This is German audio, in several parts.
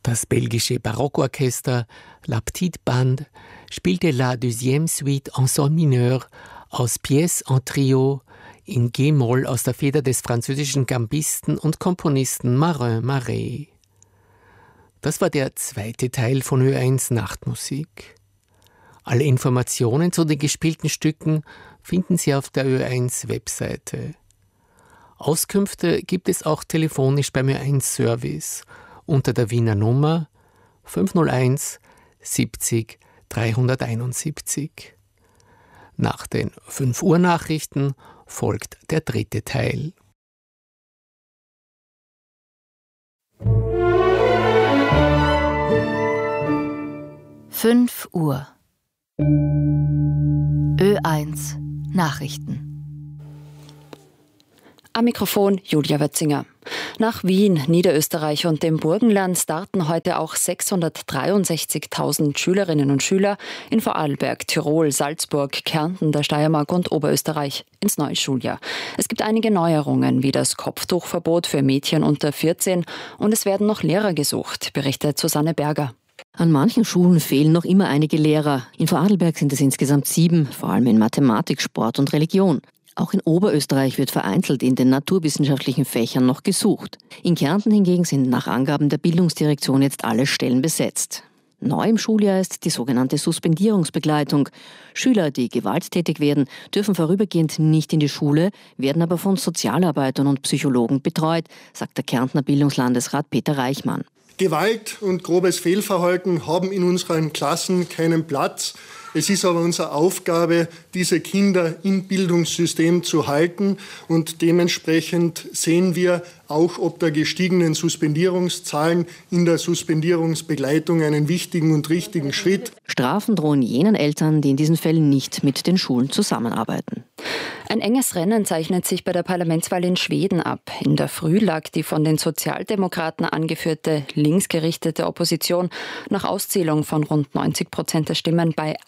Das belgische Barockorchester La Petite Bande spielte La Deuxième Suite en Sol mineur aus Pièces en Trio in G-Moll aus der Feder des französischen Gambisten und Komponisten Marin Marais. Das war der zweite Teil von Ö1 Nachtmusik. Alle Informationen zu den gespielten Stücken finden Sie auf der Ö1 Webseite. Auskünfte gibt es auch telefonisch beim Ö1 Service unter der Wiener Nummer 501 70 371. Nach den 5 Uhr Nachrichten folgt der dritte Teil. Fünf Uhr. Ö1 Nachrichten. Am Mikrofon Julia Wötzinger. Nach Wien, Niederösterreich und dem Burgenland starten heute auch 663.000 Schülerinnen und Schüler in Vorarlberg, Tirol, Salzburg, Kärnten, der Steiermark und Oberösterreich ins neue Schuljahr. Es gibt einige Neuerungen, wie das Kopftuchverbot für Mädchen unter 14 und es werden noch Lehrer gesucht, berichtet Susanne Berger. An manchen Schulen fehlen noch immer einige Lehrer. In Vorarlberg sind es insgesamt 7, vor allem in Mathematik, Sport und Religion. Auch in Oberösterreich wird vereinzelt in den naturwissenschaftlichen Fächern noch gesucht. In Kärnten hingegen sind nach Angaben der Bildungsdirektion jetzt alle Stellen besetzt. Neu im Schuljahr ist die sogenannte Suspendierungsbegleitung. Schüler, die gewalttätig werden, dürfen vorübergehend nicht in die Schule, werden aber von Sozialarbeitern und Psychologen betreut, sagt der Kärntner Bildungslandesrat Peter Reichmann. Gewalt und grobes Fehlverhalten haben in unseren Klassen keinen Platz. Es ist aber unsere Aufgabe, diese Kinder im Bildungssystem zu halten. Und dementsprechend sehen wir auch ob der gestiegenen Suspendierungszahlen in der Suspendierungsbegleitung einen wichtigen und richtigen Schritt. Strafen drohen jenen Eltern, die in diesen Fällen nicht mit den Schulen zusammenarbeiten. Ein enges Rennen zeichnet sich bei der Parlamentswahl in Schweden ab. In der Früh lag die von den Sozialdemokraten angeführte linksgerichtete Opposition nach Auszählung von rund 90% der Stimmen bei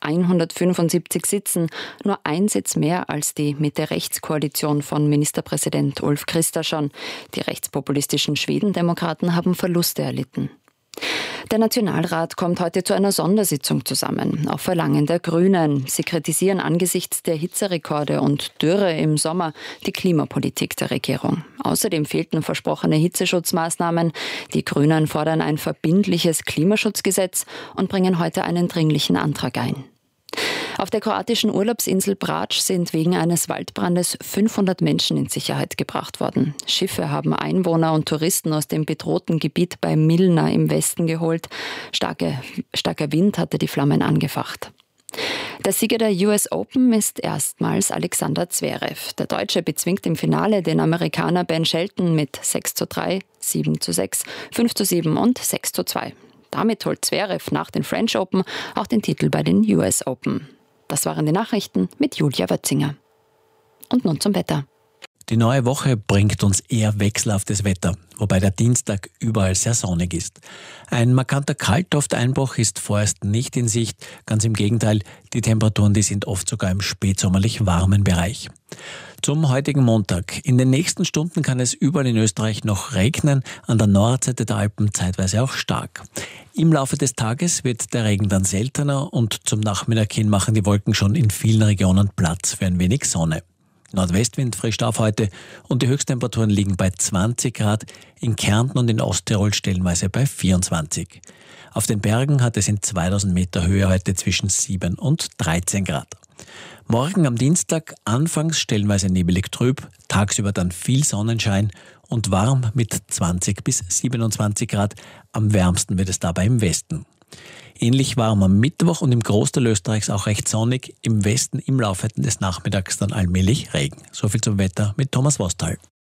175 Sitzen, nur ein Sitz mehr als die Mitte-Rechts-Koalition von Ministerpräsident Ulf Kristersson. Die rechtspopulistischen Schwedendemokraten haben Verluste erlitten. Der Nationalrat kommt heute zu einer Sondersitzung zusammen, auf Verlangen der Grünen. Sie kritisieren angesichts der Hitzerekorde und Dürre im Sommer die Klimapolitik der Regierung. Außerdem fehlten versprochene Hitzeschutzmaßnahmen. Die Grünen fordern ein verbindliches Klimaschutzgesetz und bringen heute einen dringlichen Antrag ein. Auf der kroatischen Urlaubsinsel Brač sind wegen eines Waldbrandes 500 Menschen in Sicherheit gebracht worden. Schiffe haben Einwohner und Touristen aus dem bedrohten Gebiet bei Milna im Westen geholt. Starker Wind hatte die Flammen angefacht. Der Sieger der US Open ist erstmals Alexander Zverev. Der Deutsche bezwingt im Finale den Amerikaner Ben Shelton mit 6:3, 7:6, 5:7 und 6:2. Damit holt Zverev nach den French Open auch den Titel bei den US Open. Das waren die Nachrichten mit Julia Wötzinger. Und nun zum Wetter. Die neue Woche bringt uns eher wechselhaftes Wetter, wobei der Dienstag überall sehr sonnig ist. Ein markanter Kaltlufteinbruch ist vorerst nicht in Sicht. Ganz im Gegenteil, die Temperaturen, die sind oft sogar im spätsommerlich warmen Bereich. Zum heutigen Montag. In den nächsten Stunden kann es überall in Österreich noch regnen, an der Nordseite der Alpen zeitweise auch stark. Im Laufe des Tages wird der Regen dann seltener und zum Nachmittag hin machen die Wolken schon in vielen Regionen Platz für ein wenig Sonne. Nordwestwind frischt auf heute und die Höchsttemperaturen liegen bei 20 Grad, in Kärnten und in Osttirol stellenweise bei 24. Auf den Bergen hat es in 2000 Meter Höhe heute zwischen 7 und 13 Grad. Morgen am Dienstag anfangs stellenweise nebelig trüb, tagsüber dann viel Sonnenschein und warm mit 20 bis 27 Grad. Am wärmsten wird es dabei im Westen. Ähnlich warm am Mittwoch und im Großteil Österreichs auch recht sonnig, im Westen im Laufe des Nachmittags dann allmählich Regen. Soviel zum Wetter mit Thomas Wostal.